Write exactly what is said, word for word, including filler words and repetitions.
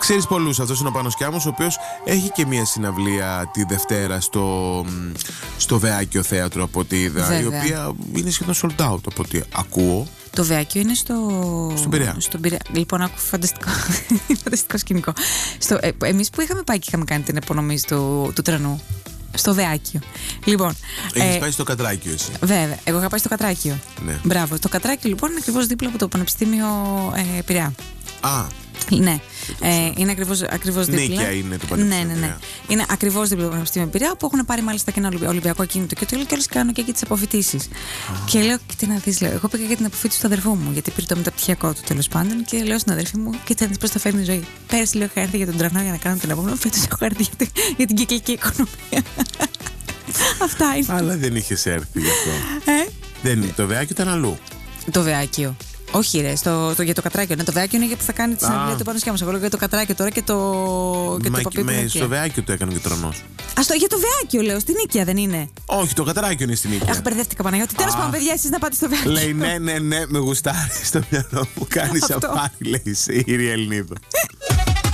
Ξέρεις πολλούς, αυτός είναι ο Πάνος Κιάμος, ο οποίος έχει και μια συναυλία τη Δευτέρα στο, στο Βεάκιο Θέατρο, από ό,τι είδα. Βέβαια. Η οποία είναι σχεδόν sold out, από ό,τι ακούω. Το Βεάκιο είναι στο... Στον Πειραιά. Στον Πειραιά. Λοιπόν, άκου φανταστικό, φανταστικό σκηνικό. Στο, ε, εμείς που είχαμε πάει και είχαμε κάνει την απονομή του, του τρανού. Στο Βεάκιο. Λοιπόν. Έχεις ε, πάει στο Κατράκιο, εσύ. Βέβαια. Εγώ είχα πάει στο Κατράκιο. Ναι. Μπράβο. Το Κατράκιο λοιπόν είναι ακριβώς δίπλα από το Πανεπιστήμιο ε, Πειραιά. Α. Ναι, ε, είναι ακριβώς, ακριβώς δίπλα. Νίκαια είναι το Πανεπιστήμιο. Ναι, ναι, ναι. Είναι ακριβώς δίπλα το Πανεπιστήμιο Πειραιά, που έχουν πάρει μάλιστα και ένα Ολυμπιακό κίνητο και το λέω και όλες κάνουν και εκεί τις αποφοιτήσεις. Oh. Και λέω, τι να δεις, λέω, εγώ πήγα για την αποφοίτηση του αδερφού μου, γιατί πήρε το μεταπτυχιακό του τέλος πάντων, και λέω στην αδερφή μου, και θα δεις πώς θα φέρνει η ζωή. Πέρυσι λέω, είχα έρθει για τον τρανό για να κάνω την επόμενη, φέτος έχω έρθει για, για την κυκλική οικονομία. Αυτά είναι. Αλλά δεν είχες έρθει γι' αυτό. Ε? Δεν, το Βεάκιο ήταν αλλού. Το Βεάκιο. Όχι, ρε, στο, το, για το Κατράκιο. Ναι, το Βεάκιο είναι για που θα κάνει τη συναυλία του Πάνου Κιάμου. Εγώ λέω για το Κατράκιο τώρα και το. Και Μα, το και με, στο Βεάκιο το έκανε και τρονός. Α, το, για το Βεάκιο λέω, στην Νίκαια δεν είναι. Όχι, το Κατράκιο είναι στην Νίκαια. Αχ, μπερδεύτηκα Παναγιώτη. Τέλος πάντων, παιδιά, εσείς να πάτε στο Βεάκιο. Λέει ναι, ναι, ναι, με γουστάρει στο μυαλό μου. Κάνει αφάρι, λέει η Σύρια Ελληνίδου.